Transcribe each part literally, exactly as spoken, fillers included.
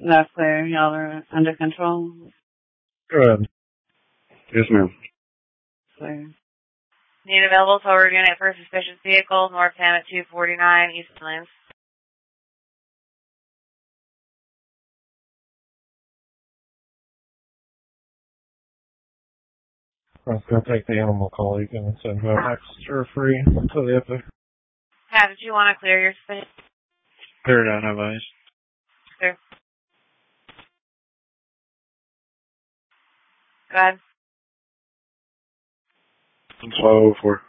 That's clear. Y'all are under control. Go ahead. Yes, ma'am. Clear. Need available tower unit for suspicious vehicle, North Hammett two forty-nine, East Lanes. I was going to take the animal call. You can send her extra free until the epic. How did you want to clear your space? Clear it out, have eyes. Clear. Go ahead. twelve oh four.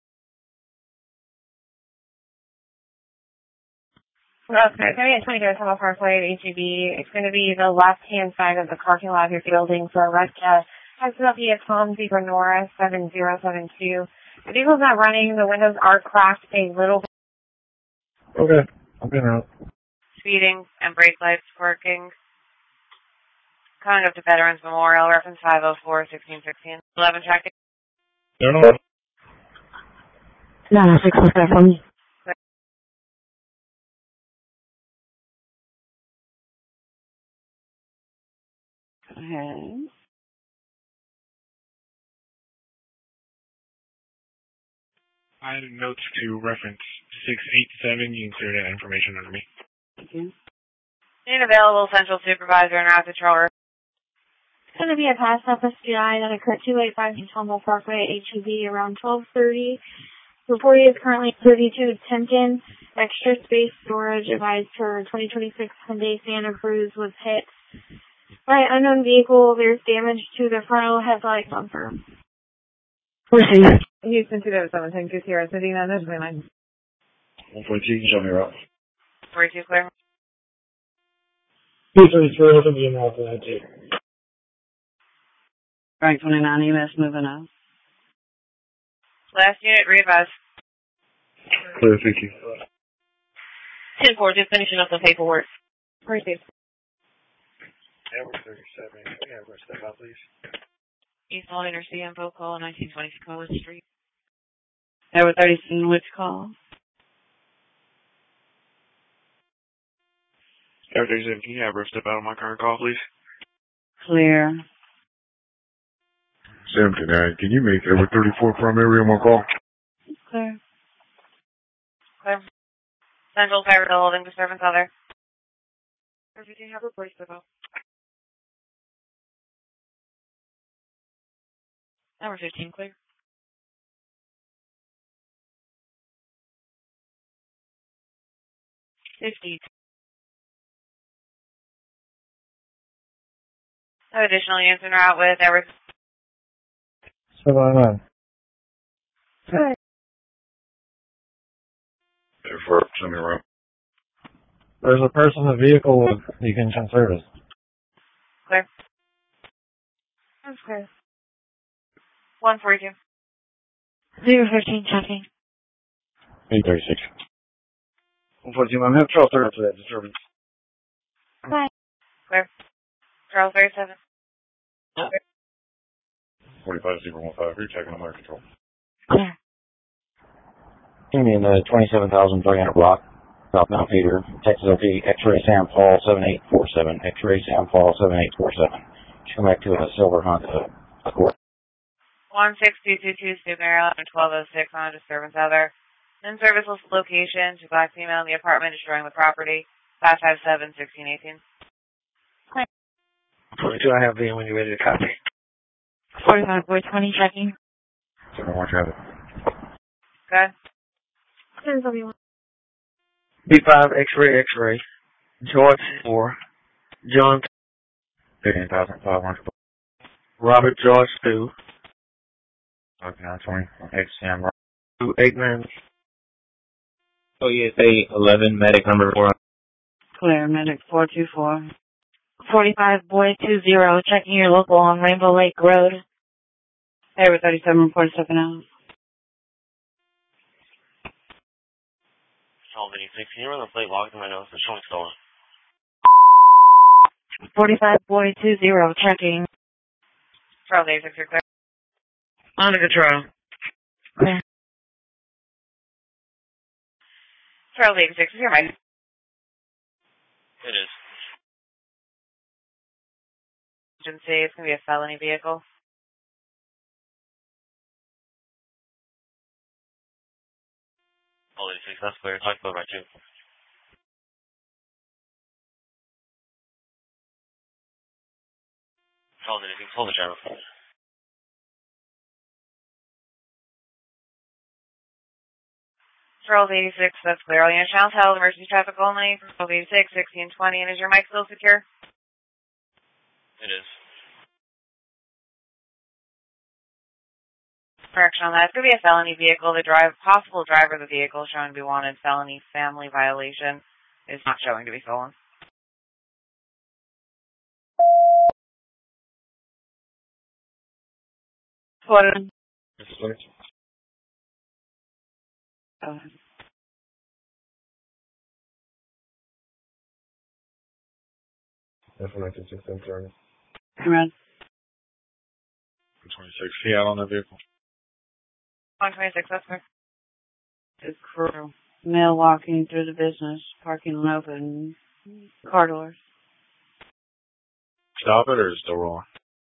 Well, it's going to be at twenty-third Tunnel Parkway at H E B. It's going to be the left-hand side of the parking lot of your building for a red cat. Has to be a Tom Zebra Nora seven zero seven two. The vehicle's not running. The windows are cracked a little bit. Okay. I'm in out. Speeding and brake lights working. Coming up to Veterans Memorial, reference five oh four, sixteen sixteen. eleven tracking. They're not. No, no, six one five for me. Go ahead. I had notes to reference six eight seven. You can clear that information under me. Thank you. Need available central supervisor and route controller. It's going to be a pass up S P I that occurred two eighty-five Tunnel Parkway at H E B around twelve thirty. Report is currently thirty-two Temkin. Extra space storage advised for twenty twenty-six Hyundai Santa Cruz was hit by an unknown vehicle. There's damage to the frontal headlight bumper. Proceed. Houston two seven ten two Sierra City, nine nine nine. one forty-two, you can show me around. forty-two clear. Usually throw it in the email for that too. Rank twenty-nine E M S moving up. Last unit, readvise. Clear, thank you. ten four, just finishing up the paperwork. Proceed. Edward thirty-seven, can we have her step out, please? East Lawn C info call, nineteen twenty-six College Street. Edward thirty-seven, which call? Edward thirty-seven, can you have her step out on my current call, please? Clear. seventy-nine, can you make Edward thirty-four primary on my call? Clear. Clear. Central Fire Holding Disturbance Other. Everything have reports about. Number fifteen, clear. fifty. No additional units en route with Edward. seven nine nine. Good. Therefore, send me around. There's a person in the vehicle with decommissioned service. Clear. That's clear. one forty-two. zero fifteen checking. eight thirty-six. one forty-two, I'm having trouble third for that disturbance. Bye. Clear. Charles thirty-seven. forty-five zero one five, you're checking on my control. Clear. Give me in the twenty-seven thousand three hundred block, South Mount Peter, Texas O P, X-ray Sam Paul seven eight four seven, X-ray Sam Paul seven eight four seven. Come back to a silver Honda Accord. one six two two two, Stu Maryland, twelve oh six on a disturbance other. In service location to black female in the apartment destroying the property. five five seven, sixteen eighteen. forty-two, I have the when you're ready to copy. forty-five boy twenty checking. seven one traffic. Good. Send somebody. B five X-ray X-ray. George four. John fifteen thousand five hundred. Robert George two. Okay, nine twenty. X M. Two eight nine. O E S A eleven, medic number four. Clear. Medic four two four. forty-five boy two zero checking your local on Rainbow Lake Road. Edward thirty-seven, report stepping out. twelve eighty-six, can you run the plate locked in my nose? It's showing stolen. forty-five boy two zero checking. Charles eighty-six, you're clear. Under control. Clear. Charles eighty-six, is your mic? It is. emergency. It's going to be a felony vehicle. All eighty-six, that's clear. Talk about by two. Hold it, hold the channel. Charles eighty-six, that's clear. All unit channels held, emergency traffic only. Charles eighty-six, sixteen twenty, and is your mic still secure? It is. Correction on that. It's going to be a felony vehicle. The drive, possible driver of the vehicle showing to be wanted. Felony family violation is not showing to be stolen. What? Yes, please. Oh. Information system service. Around. twenty-six, he out on that vehicle. one twenty-six, that's clear. The crew. Male walking through the business, parking and open car doors. Stop it or is it still rolling?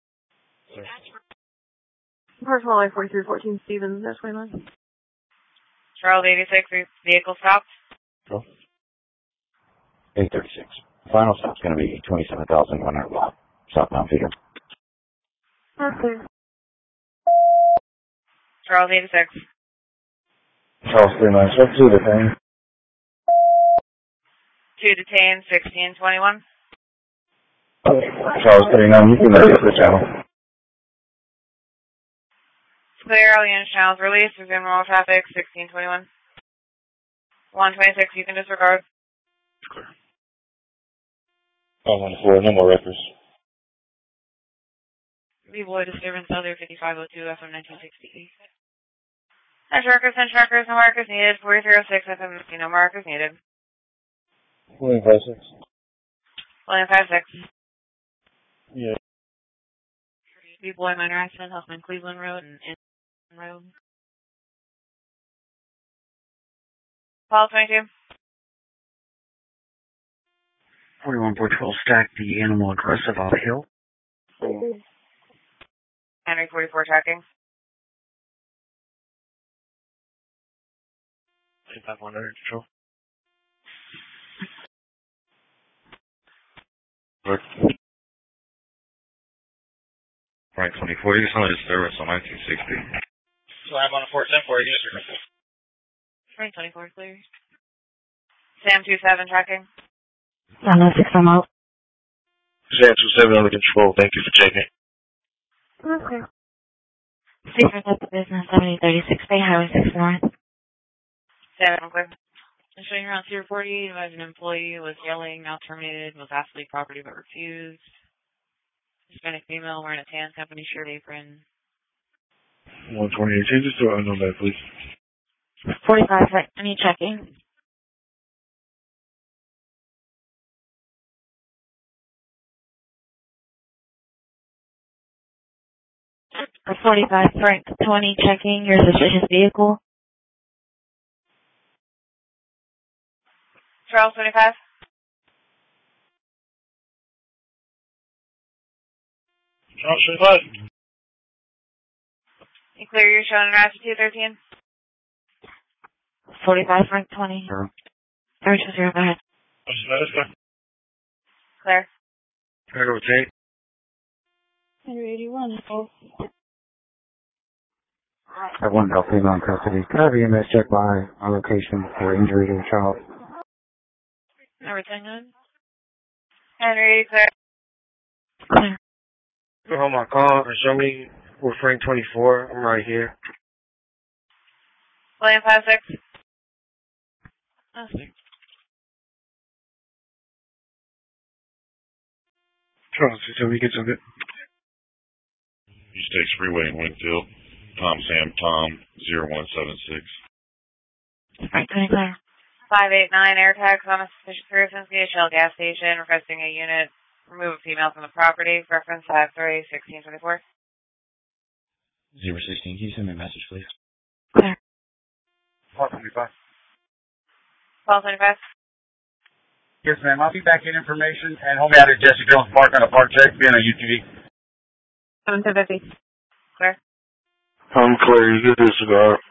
Personal line forty-three fourteen Stevens, that's twenty-nine. Charles eighty-six, vehicle stopped. Go. eight thirty-six. Final stop's going to be twenty-seven thousand one hundred block. Southbound feeder. Okay. Charles eighty-six. Charles three nine six, two detained. Two detained, sixteen twenty-one. Charles three nine, you can exit the channel. Clear, all unit channels released. Resume normal traffic, sixteen twenty-one. one twenty-six, you can disregard. Clear. five one four, no more records. B-boy disturbance, other fifty-five oh two, F M nineteen sixty-eight. Central markers, central markers, no markers needed. forty-three oh six, F M, no markers needed. William five six. William five six. Yeah. B-boy minor accident, Huffman Cleveland Road and In Road. Paul twenty-two. forty-one point twelve stack the animal aggressive off hill. Henry forty-four tracking. twenty-five one under control. Look. Frank twenty-four, you just on a disturbance on nineteen sixty. So I'm on a four ten for you, yes, Frank twenty-four clear. Sam two seven tracking. one oh six, I'm out. Sam two seven under control, thank you for checking. Okay. Secret at the business, seventy thirty-six Bay Highway six North. Seven, I'm clear. I'm showing around Tier forty, as an employee was yelling, now terminated, was asked to leave property but refused. Hispanic female wearing a tan company shirt apron. one twenty-eight, change this to unknown bed, please. forty-five, right, I need checking. For forty-five, Frank twenty, checking your suspicious vehicle. Charles twenty-five. Charles twenty-five. You clear your showing around to two thirteen. forty-five, Frank twenty. Sure. three two zero, go ahead. Clear. Clear to take. one eighty-one, oh. I have one adult female in custody. Can I have E M S check by our location for injury to the child? Everything good? Henry, clear. Clear. Go home my call and show me where Frank twenty-four. I'm right here. William five six. Oh, Charles, you tell me you get something. East Takes Freeway in Winfield. Tom Sam Tom zero one seven six. Frank twenty, clear. five eight nine, air tags on a suspicious person, Shell gas station, requesting a unit, remove a female from the property, reference five three sixteen twenty-four. zero sixteen, can you send me a message, please? Clear. Paul twenty-five. Paul twenty-five. Yes, ma'am. I'll be back in information and hold me out at Jesse Jones Park on a park check, being a U T V. seven ten fifty. Claire? I'm Claire. You get this cigar.